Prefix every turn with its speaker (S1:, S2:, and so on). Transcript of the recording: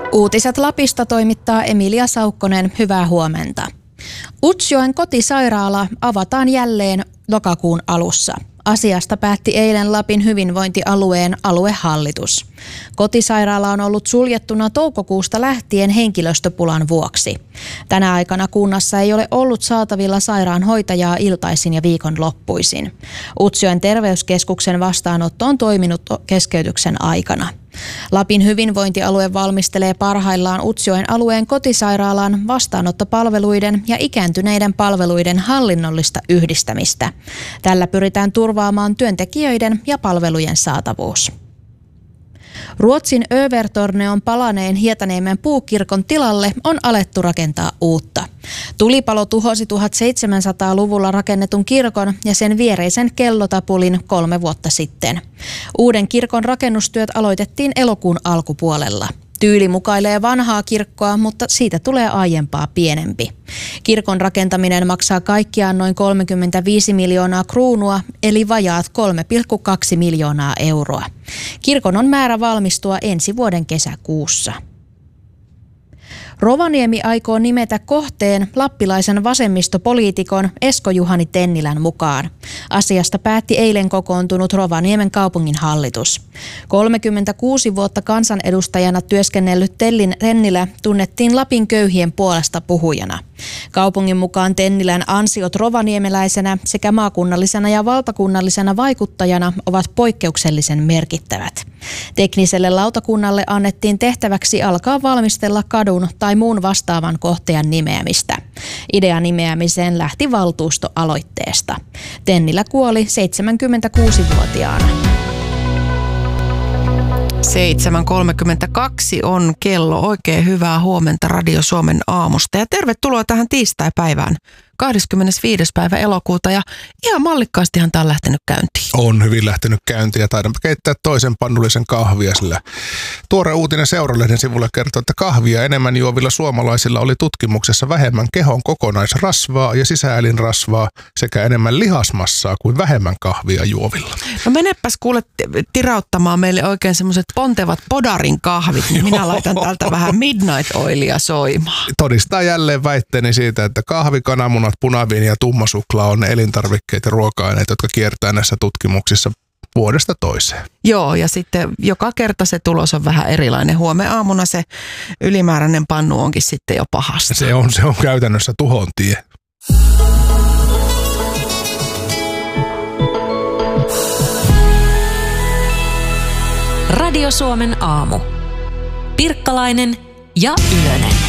S1: Uutiset Lapista toimittaa Emilia Saukkonen. Hyvää huomenta. Utsjoen kotisairaala avataan jälleen lokakuun alussa. Asiasta päätti eilen Lapin hyvinvointialueen aluehallitus. Kotisairaala on ollut suljettuna toukokuusta lähtien henkilöstöpulan vuoksi. Tänä aikana kunnassa ei ole ollut saatavilla sairaanhoitajaa iltaisin ja viikonloppuisin. Utsjoen terveyskeskuksen vastaanotto on toiminut keskeytyksen aikana. Lapin hyvinvointialue valmistelee parhaillaan Utsjoen alueen kotisairaalan vastaanottopalveluiden ja ikääntyneiden palveluiden hallinnollista yhdistämistä. Tällä pyritään turvaamaan työntekijöiden ja palvelujen saatavuus. Ruotsin Övertorneon palaneen Hietaniemen puukirkon tilalle on alettu rakentaa uutta. Tulipalo tuhosi 1700-luvulla rakennetun kirkon ja sen viereisen kellotapulin 3 vuotta sitten. Uuden kirkon rakennustyöt aloitettiin elokuun alkupuolella. Tyyli mukailee vanhaa kirkkoa, mutta siitä tulee aiempaa pienempi. Kirkon rakentaminen maksaa kaikkiaan noin 35 miljoonaa kruunua, eli vajaat 3,2 miljoonaa euroa. Kirkon on määrä valmistua ensi vuoden kesäkuussa. Rovaniemi aikoo nimetä kohteen lappilaisen vasemmistopoliitikon Esko-Juhani Tennilän mukaan. Asiasta päätti eilen kokoontunut Rovaniemen kaupungin hallitus. 36 vuotta kansanedustajana työskennellyt Tennilä tunnettiin Lapin köyhien puolesta puhujana. Kaupungin mukaan Tennilän ansiot rovaniemeläisenä sekä maakunnallisena ja valtakunnallisena vaikuttajana ovat poikkeuksellisen merkittävät. Tekniselle lautakunnalle annettiin tehtäväksi alkaa valmistella kadun tai muun vastaavan kohteen nimeämistä. Idea nimeämiseen lähti valtuustoaloitteesta. Tennilä kuoli 76-vuotiaana.
S2: 7.32 on kello. Oikein hyvää huomenta Radio Suomen aamusta ja tervetuloa tähän tiistaipäivään. 25. päivä elokuuta ja ihan mallikkaastihan tämä on lähtenyt käyntiin.
S3: On hyvin lähtenyt käyntiin ja taidanpa keittää toisen pannullisen kahvia, sillä tuore uutinen Seuralehden sivulla kertoo, että kahvia enemmän juovilla suomalaisilla oli tutkimuksessa vähemmän kehon kokonaisrasvaa ja sisäelinrasvaa sekä enemmän lihasmassaa kuin vähemmän kahvia juovilla.
S2: No menepäs kuule tirauttamaan meille oikein semmoiset pontevat podarin kahvit, niin minä laitan täältä vähän Midnight Oilia soimaan.
S3: Todistaa jälleen väitteeni siitä, että kahvi, kananmunat, punaviini ja tumma-suklaa on ne elintarvikkeet ja ruoka-aineet, jotka kiertää näissä tutkimuksissa vuodesta toiseen.
S2: Joo, ja sitten joka kerta se tulos on vähän erilainen. Huomenaamuna se ylimääräinen pannu onkin sitten jo pahasta.
S3: Se on käytännössä tuhon tie.
S4: Radio Suomen aamu. Pirkkalainen ja Ylönen.